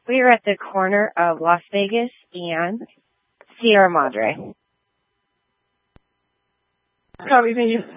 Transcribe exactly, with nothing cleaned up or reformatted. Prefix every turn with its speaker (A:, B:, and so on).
A: We are at the corner of Las Vegas and Sierra Madre.
B: Copy, thank you.